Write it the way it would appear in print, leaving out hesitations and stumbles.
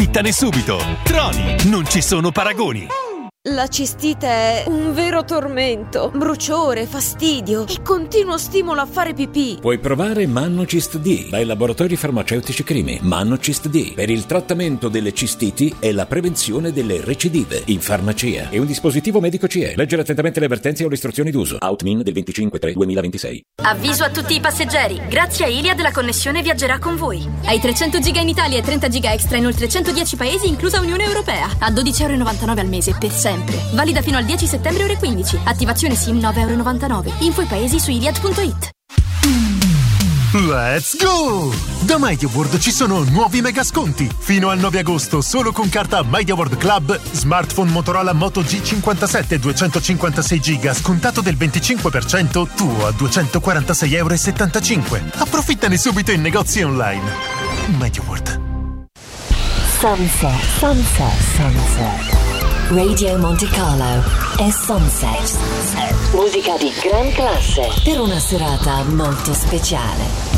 Approfittane subito. Troni, non ci sono paragoni. La cistite è un vero tormento. Bruciore, fastidio e continuo stimolo a fare pipì. Puoi provare Mannocist D dai laboratori farmaceutici Crimi. Mannocist D per il trattamento delle cistiti e la prevenzione delle recidive in farmacia. È un dispositivo medico CE. Leggere attentamente le avvertenze o le istruzioni d'uso. Outmin del 25/3/2026. Avviso a tutti i passeggeri. Grazie a Iliad la connessione viaggerà con voi. Hai 300 giga in Italia e 30 giga extra in oltre 110 paesi, inclusa Unione Europea. A €12,99 al mese per sempre. Valida fino al 10 settembre ore 15. Attivazione SIM €9,99. Info i paesi su iliad.it. Let's go! Da MediaWorld ci sono nuovi mega sconti. Fino al 9 agosto, solo con carta MediaWorld Club, smartphone Motorola Moto G57 256 GB scontato del 25%, tuo a €246,75. Approfittane subito in negozi online. MediaWorld. Sunset. Radio Monte Carlo e Sunset. Musica di gran classe per una serata molto speciale.